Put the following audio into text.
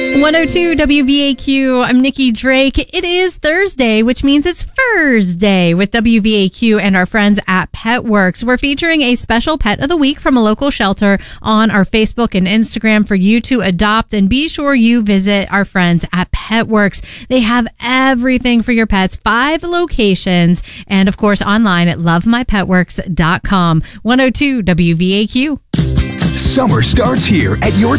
102 WVAQ. I'm Nikki Drake. It is Thursday, which means it's Furs Day with WVAQ and our friends at PetWorks. We're featuring a special pet of the week from a local shelter on our Facebook and Instagram for you to adopt. And be sure you visit our friends at PetWorks. They have everything for your pets, 5 locations, and of course online at lovemypetworks.com. 102 WVAQ. Summer starts here at your